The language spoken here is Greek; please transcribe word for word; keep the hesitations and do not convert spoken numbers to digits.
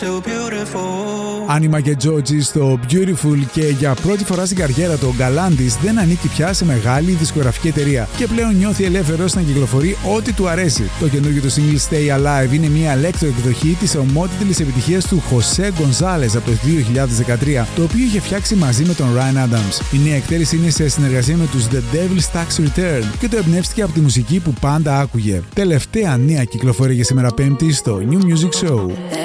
Άνιμα και Τζότζι στο Beautiful, και για πρώτη φορά στην καριέρα του ο Γκαλάντης δεν ανήκει πια σε μεγάλη δισκογραφική εταιρεία και πλέον νιώθει ελεύθερος να κυκλοφορεί ό,τι του αρέσει. Το καινούργιο του single Stay Alive είναι μια electro εκδοχή της ομότιτλης επιτυχίας του Χωσέ Γκονζάλες από το δύο χιλιάδες δεκατρία, το οποίο είχε φτιάξει μαζί με τον Ryan Adams. Η νέα εκτέλεση είναι σε συνεργασία με τους The Devil's Tax Return και το εμπνεύστηκε από τη μουσική που πάντα άκουγε. Τελευταία νέα κυκλοφορία για σήμερα Πέμπτη στο New Music Show.